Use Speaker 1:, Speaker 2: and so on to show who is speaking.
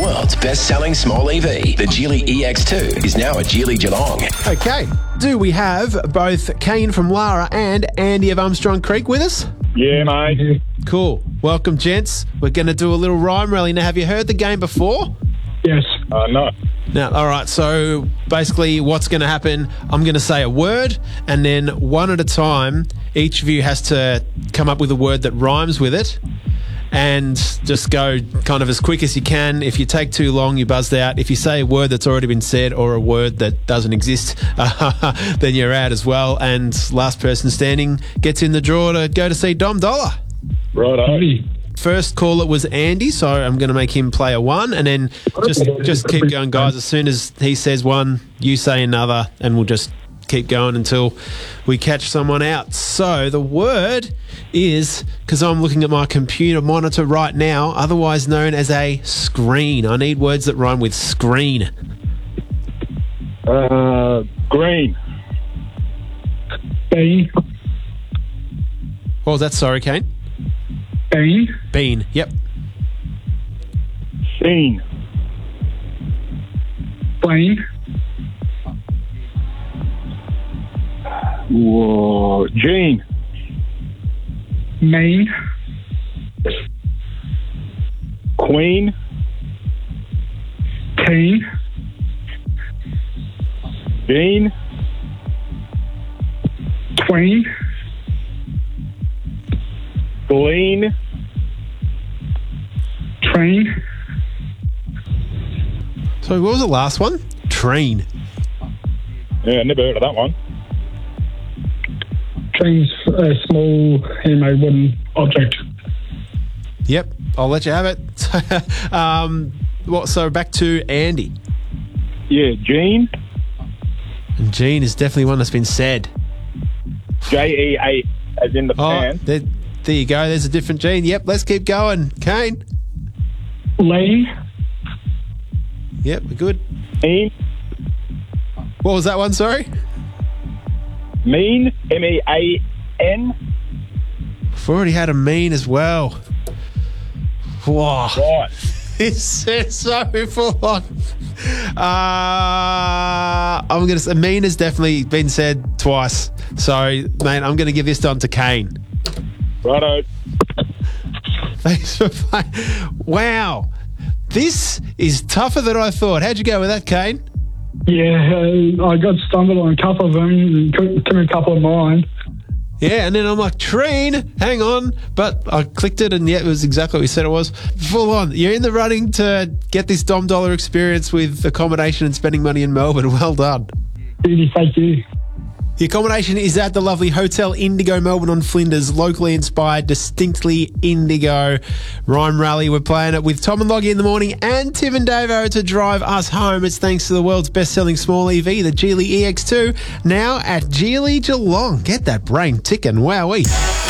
Speaker 1: world's best-selling small EV, the Geely EX2, is now at Geely Geelong.
Speaker 2: Okay. Do we have both Kane from Lara and Andy of Armstrong Creek with us?
Speaker 3: Yeah, mate.
Speaker 2: Cool. Welcome, gents. We're going to do a little rhyme rally. Now, have you heard the game before?
Speaker 3: Yes. No.
Speaker 2: Now, all right, so basically what's going to happen, I'm going to say a word, and then one at a time, each of you has to come up with a word that rhymes with it, and just go kind of as quick as you can. If you take too long, you buzzed out. If you say a word that's already been said or a word that doesn't exist, then you're out as well. And last person standing gets in the draw to go to see Dom Dollar.
Speaker 3: Righto.
Speaker 2: First caller was Andy, so I'm going to make him play a one, and then just keep going, guys. As soon as he says one, you say another, and we'll just keep going until we catch someone out. So the word is, because I'm looking at my computer monitor right now, otherwise known as a screen. I need words that rhyme with screen.
Speaker 3: Green.
Speaker 4: Bean.
Speaker 2: What was that? Sorry, Kane.
Speaker 4: Bean.
Speaker 2: Bean. Yep.
Speaker 3: Scene.
Speaker 4: Plane.
Speaker 3: Whoa. Gene.
Speaker 4: Main.
Speaker 3: Queen.
Speaker 4: Teen.
Speaker 3: Dean.
Speaker 4: Tween.
Speaker 3: Glean.
Speaker 4: Train.
Speaker 2: So what was the last one? Train.
Speaker 3: Yeah, never heard of that one.
Speaker 4: Train's a small handmade wooden object.
Speaker 2: Yep, I'll let you have it. So back to Andy.
Speaker 3: Yeah, Gene.
Speaker 2: And Gene is definitely one that's been said.
Speaker 3: J-E-A, as in the pan.
Speaker 2: There you go. There's a different Gene. Yep, let's keep going. Kane.
Speaker 4: Lane.
Speaker 2: Yep, we're good.
Speaker 3: Mean.
Speaker 2: What was that one, sorry?
Speaker 3: Mean. M-E-A-N.
Speaker 2: We've already had a mean as well. Wow.
Speaker 3: Right.
Speaker 2: This is so full on. I'm going to say mean has definitely been said twice. So, mate, I'm going to give this one to Kane.
Speaker 3: Righto.
Speaker 2: Thanks for playing. Wow. This is tougher than I thought. How'd you go with that, Kane?
Speaker 4: Yeah, I got stumbled on a couple of them and took a couple of mine.
Speaker 2: Yeah, and then I'm like, train, hang on. But I clicked it, and yeah, it was exactly what we said it was. Full on. You're in the running to get this Dom Dollar experience with accommodation and spending money in Melbourne. Well done.
Speaker 4: Really, thank you.
Speaker 2: The accommodation is at the lovely Hotel Indigo Melbourne on Flinders, locally inspired, distinctly Indigo. Rhyme Rally, we're playing it with Tom and Loggy in the morning and Tim and Davo to drive us home. It's thanks to the world's best-selling small EV, the Geely EX2, now at Geely Geelong. Get that brain ticking, wowee.